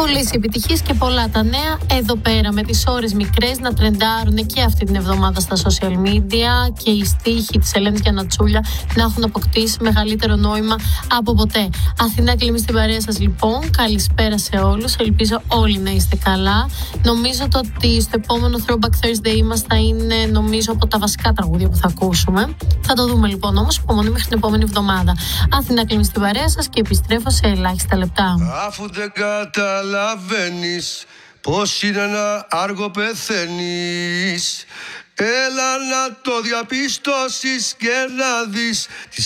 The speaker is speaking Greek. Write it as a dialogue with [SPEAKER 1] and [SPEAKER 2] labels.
[SPEAKER 1] Πολλές επιτυχίες και πολλά τα νέα εδώ πέρα, με τις ώρες μικρές να τρεντάρουν και αυτή την εβδομάδα στα social media και οι στίχοι της Ελένης Γιαννατσούλια να έχουν αποκτήσει μεγαλύτερο νόημα από ποτέ. Αθηνά Κλίμη στην παρέα σας λοιπόν. Καλησπέρα σε όλους. Ελπίζω όλοι να είστε καλά. Νομίζω ότι στο επόμενο Throwback Thursday μας θα είναι, νομίζω, από τα βασικά τραγούδια που θα ακούσουμε. Θα το δούμε λοιπόν, όμως υπομονή μέχρι την επόμενη εβδομάδα. Αθηνά Κλίμη στην παρέα σας και επιστρέφω σε ελάχιστα λεπτά.
[SPEAKER 2] Αφού δεν καταλαβαίνεις πως είναι ένα άργο πεθαίνεις, έλα να το διαπιστώσεις και να δεις